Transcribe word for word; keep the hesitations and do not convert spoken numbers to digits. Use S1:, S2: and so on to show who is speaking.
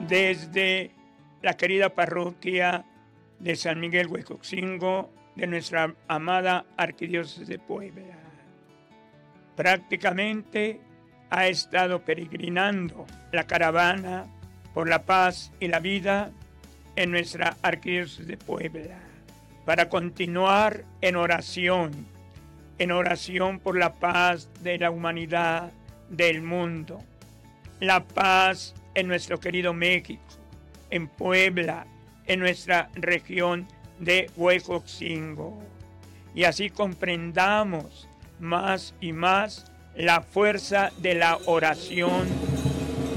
S1: desde la querida parroquia de San Miguel Huejoxingo, de nuestra amada Arquidiócesis de Puebla. Prácticamente ha estado peregrinando la caravana por la paz y la vida en nuestra Arquidiócesis de Puebla, para continuar en oración, en oración por la paz de la humanidad, del mundo, la paz en nuestro querido México, en Puebla, en nuestra región de Huejoxingo. Y así comprendamos más y más la fuerza de la oración